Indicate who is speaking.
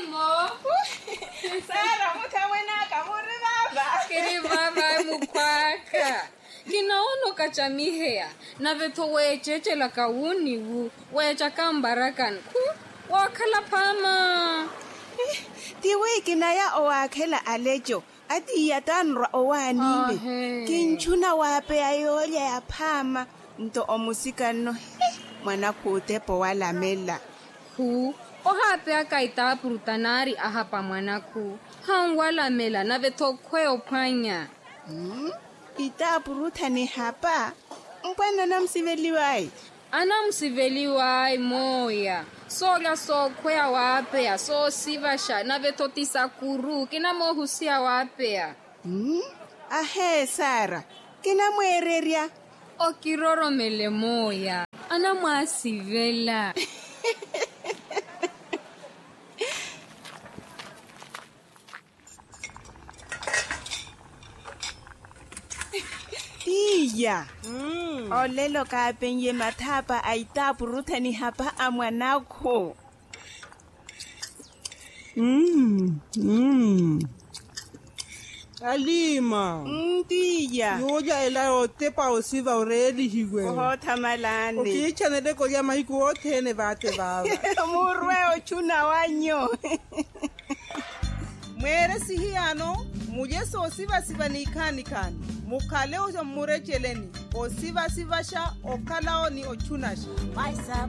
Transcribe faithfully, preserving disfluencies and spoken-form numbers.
Speaker 1: Limo.
Speaker 2: Sara mutawena kamuri baba.
Speaker 1: Kiri baba mukwaka. Kinaono kachamihea. Na veto wecheche la kauni wu. Wecha kambarakan. Wakala pama.
Speaker 2: Tiwe kinaya owakela alejo. Ati yatanra owanile. Kinchuna wape ayoya ya pama. Nto omusika no. Mwana kutepo wala mela.
Speaker 1: Hu. Ohape akaita prutanari ahapa mwanaku. Hangwala mela na veto kwe opanya.
Speaker 2: Hmm? Ita prutani hapa. Mpana na msiveliwai.
Speaker 1: Ana msiveliwai moya. Sola so kwea wapea. So sivasha na veto tisakuru. Kina mohusia wapea.
Speaker 2: Hmm? Ahe Sara. Kina mwereria.
Speaker 1: Okiroro mele moya. Ana mwasivela.
Speaker 2: Iya. Mm. Olelo ka penye matapa aita purutani hapa amwanako.
Speaker 3: Mm. Mm. Alima.
Speaker 2: Ndiya.
Speaker 3: Yoja ela otepa osiva already higwe.
Speaker 2: Oho tamalani.
Speaker 3: Okicha nede ko ya mahiku wote ne bate baba.
Speaker 2: Murwe ochuna wanyo.
Speaker 3: Mwere sihiano mujeso osiva siva ni kani kani. Mukale ojo murecheleni. Osiva sivasha okalao ni ochunasha.
Speaker 4: Maisa